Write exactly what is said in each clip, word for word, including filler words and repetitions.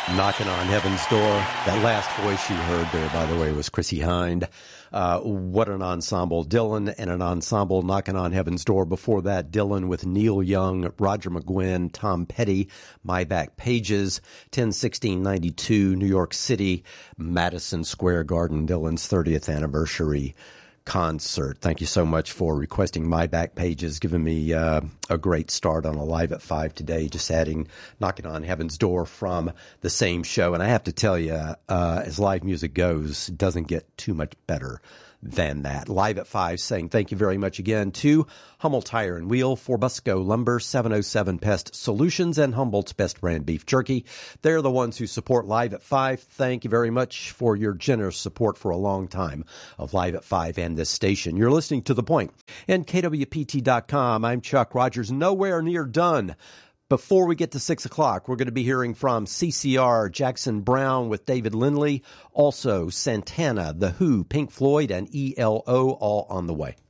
Knocking on Heaven's Door. That last voice you heard there, by the way, was Chrissy Hind. Uh, what an ensemble. Dylan and an ensemble knocking on Heaven's Door. Before that, Dylan with Neil Young, Roger McGuinn, Tom Petty, My Back Pages, ten sixteen ninety-two, New York City, Madison Square Garden, Dylan's thirtieth anniversary concert. Thank you so much for requesting My Back Pages, giving me uh, a great start on a Live at five today, just adding Knocking on Heaven's Door from the same show. And I have to tell you, uh, as live music goes, it doesn't get too much better than that. Live at five saying thank you very much again to Hummel Tire and Wheel, Forbusco Lumber, seven oh seven Pest Solutions, and Humboldt's Best Brand Beef Jerky. They're the ones who support Live at five. Thank you very much for your generous support for a long time of Live at five and this station. You're listening to The Point and K W P T dot com. I'm Chuck Rogers, nowhere near done. Before we get to six o'clock, we're going to be hearing from C C R, Jackson Browne with David Lindley, also Santana, The Who, Pink Floyd, and E L O, all on the way.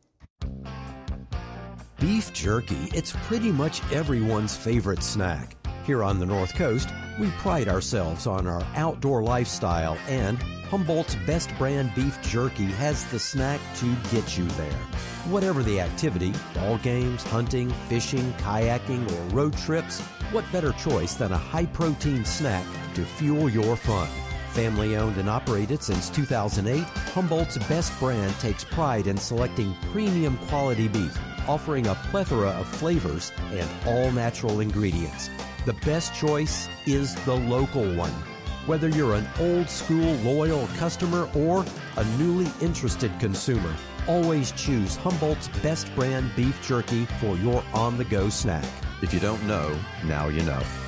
Beef jerky, it's pretty much everyone's favorite snack. Here on the North Coast, we pride ourselves on our outdoor lifestyle, and Humboldt's Best Brand Beef Jerky has the snack to get you there. Whatever the activity, ball games, hunting, fishing, kayaking, or road trips, what better choice than a high-protein snack to fuel your fun? Family owned and operated since two thousand eight, Humboldt's Best Brand takes pride in selecting premium quality beef, offering a plethora of flavors and all-natural ingredients. The best choice is the local one. Whether you're an old-school loyal customer or a newly interested consumer, always choose Humboldt's Best Brand Beef Jerky for your on-the-go snack. If you don't know, now you know.